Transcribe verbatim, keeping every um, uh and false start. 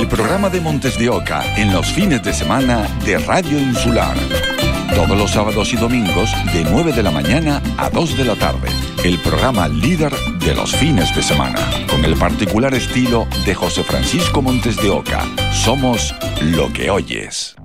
el programa de Montes de Oca en los fines de semana de Radio Insular. Todos los sábados y domingos de nueve de la mañana a dos de la tarde. El programa líder de los fines de semana. Con el particular estilo de José Francisco Montes de Oca. Somos lo que oyes.